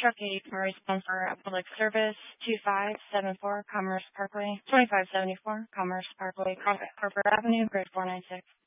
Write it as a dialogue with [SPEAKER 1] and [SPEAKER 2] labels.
[SPEAKER 1] Truck 8, Murray's bound for a public service, 2574 Commerce Parkway, 2574 Commerce Parkway, Corporate Avenue, grid 496.